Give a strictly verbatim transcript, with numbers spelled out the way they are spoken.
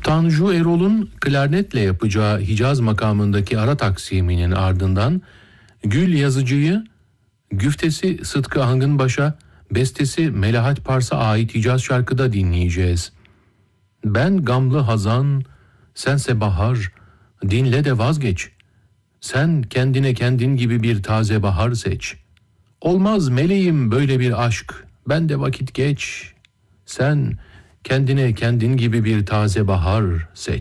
Tanju Erol'un klarnetle yapacağı Hicaz makamındaki ara taksiminin ardından Gül Yazıcı'yı, güftesi Sıtkı Hangınbaş'a, bestesi Melahat Pars'a ait Hicaz şarkıda dinleyeceğiz. Ben gamlı hazan, sense bahar, dinle de vazgeç. Sen kendine kendin gibi bir taze bahar seç. Olmaz meleğim böyle bir aşk, ben de vakit geç. Sen kendine kendin gibi bir taze bahar seç.